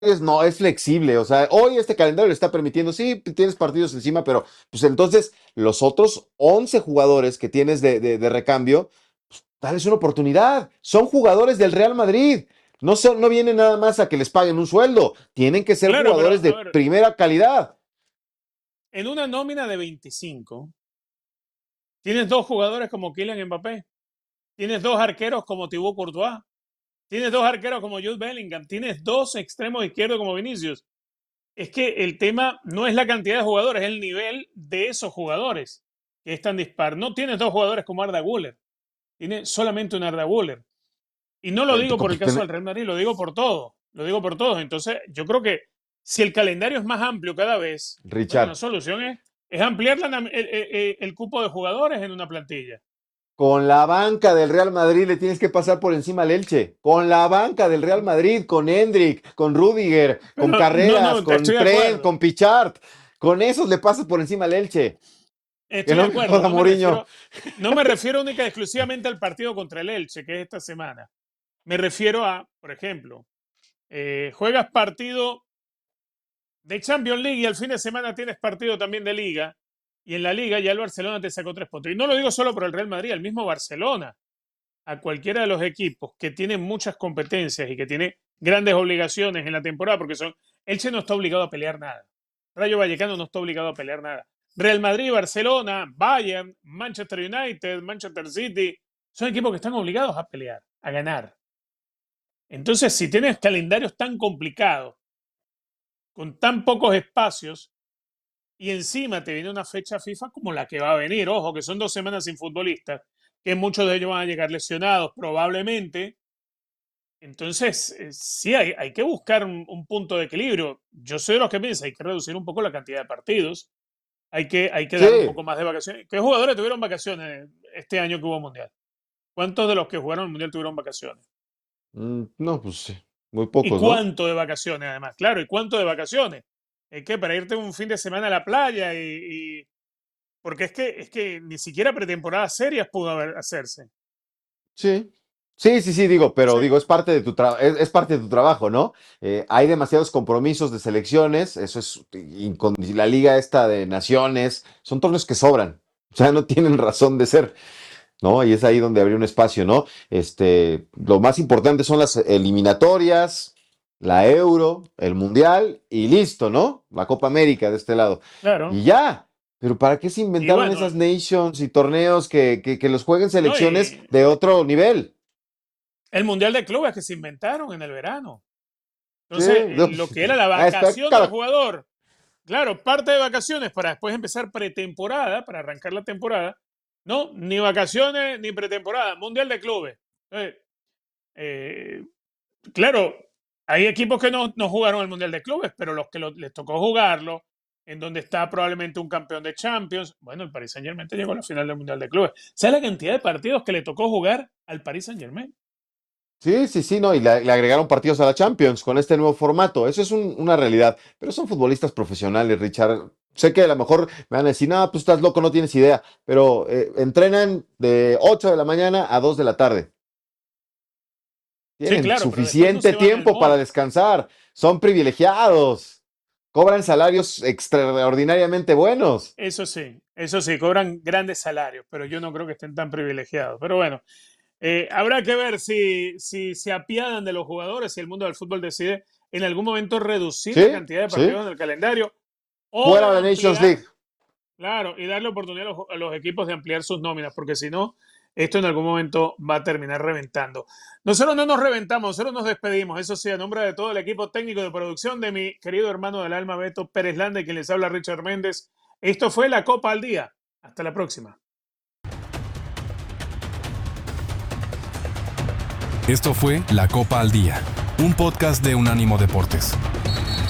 no es flexible, o sea, hoy este calendario le está permitiendo, sí, tienes partidos encima, pero pues entonces los otros 11 jugadores que tienes de recambio, pues, dales una oportunidad. Son jugadores del Real Madrid. No vienen nada más a que les paguen un sueldo, tienen que ser Claro, pero jugadores a de ver, primera calidad. en una nómina de 25, tienes dos jugadores como Kylian Mbappé, tienes dos arqueros como Thibaut Courtois, tienes dos arqueros como Jude Bellingham, tienes dos extremos izquierdos como Vinicius. Es que el tema no es la cantidad de jugadores, es el nivel de esos jugadores que es tan dispar. No tienes dos jugadores como Arda Güler, tienes solamente un Arda Güler. Y no lo digo por el Pues, caso del Real Madrid, lo digo por todo. Lo digo por todos. Entonces, yo creo que si el calendario es más amplio cada vez, bueno, una Richard, solución es ampliar el cupo de jugadores en una plantilla. con la banca del Real Madrid le tienes que pasar por encima al Elche. Con la banca del Real Madrid, con Hendrick, con Rudiger, con Pero no, Carreras, no, con estoy de Trent, acuerdo. con Pichard. Con esos le pasas por encima al Elche. Que Estoy de no me acuerdo. joda Mourinho. No me refiero única y exclusivamente al partido contra el Elche, que es esta semana. Me refiero a, por ejemplo, juegas partido de Champions League y al fin de semana tienes partido también de Liga. Y en la Liga ya el Barcelona te sacó 3 puntos. Y no lo digo solo por el Real Madrid, el mismo Barcelona. A cualquiera de los equipos que tienen muchas competencias y que tiene grandes obligaciones en la temporada, porque son. Elche no está obligado a pelear nada. Rayo Vallecano no está obligado a pelear nada. Real Madrid, Barcelona, Bayern, Manchester United, Manchester City, son equipos que están obligados a pelear, a ganar. Entonces, si tienes calendarios tan complicados, con tan pocos espacios, y encima te viene una fecha FIFA como la que va a venir, ojo, que son 2 semanas sin futbolistas, que muchos de ellos van a llegar lesionados probablemente. Entonces, sí, hay que buscar un punto de equilibrio. Yo soy de los que piensan, hay que reducir un poco la cantidad de partidos, hay que dar un Sí. poco más de vacaciones. ¿Qué jugadores tuvieron vacaciones este año que hubo Mundial? ¿Cuántos de los que jugaron el Mundial tuvieron vacaciones? No, pues sí, muy ¿Y pocos, ¿no? cuánto de vacaciones además? Claro, ¿y cuánto de vacaciones? Es que para irte un fin de semana a la playa porque es que ni siquiera pretemporadas serias pudo hacerse. Sí. Sí, digo, pero Entonces, digo, es parte de es parte de tu trabajo, ¿no? Hay demasiados compromisos de selecciones, eso es, y con la liga esta de naciones, son torneos que sobran, o sea, no tienen razón de ser. ¿No? Y es ahí donde habría un espacio, ¿no? Lo más importante son las eliminatorias, la Euro, el Mundial y listo, ¿no? La Copa América de este lado. claro. Y ya. Pero ¿para qué se Y inventaron bueno, esas nations y torneos que los jueguen no, selecciones y de otro nivel? el Mundial de Clubes que se inventaron en el verano. Sí, Entonces, no, lo que era la vacación del cada, jugador, claro, parte de vacaciones para después empezar pretemporada, para arrancar la temporada, no, ni vacaciones ni pretemporada, Mundial de Clubes. Entonces, eh, claro, hay equipos que no jugaron el Mundial de Clubes, pero los que les tocó jugarlo, en donde está probablemente un campeón de Champions, bueno, el Paris Saint-Germain llegó a la final del Mundial de Clubes. ¿Sabes la cantidad de partidos que le tocó jugar al Paris Saint-Germain? sí, no, y le agregaron partidos a la Champions con este nuevo formato. Eso es una realidad. Pero son futbolistas profesionales, Richard. Sé que a lo mejor me van a decir, no, pues estás loco, no tienes idea. Pero entrenan de 8 de la mañana a 2 de la tarde. Sí, Tienen claro, pero después no suficiente se van al tiempo para mall. descansar. Son privilegiados. Cobran salarios extraordinariamente buenos. Eso sí, cobran grandes salarios, pero yo no creo que estén tan privilegiados. Pero bueno, habrá que ver si se apiadan de los jugadores, si el mundo del fútbol decide en algún momento reducir la Sí, cantidad de sí. partidos en el calendario o Fuera de de la Nations ampliar, League. claro, y darle oportunidad a los equipos de ampliar sus nóminas, porque si no, esto en algún momento va a terminar reventando. Nosotros no nos reventamos, nosotros nos despedimos. Eso sí, a nombre de todo el equipo técnico de producción de mi querido hermano del alma Beto Pérez Landa, y quien les habla Richard Méndez. Esto fue la Copa al Día. Hasta la próxima. Esto fue La Copa al Día, un podcast de Unánimo Deportes.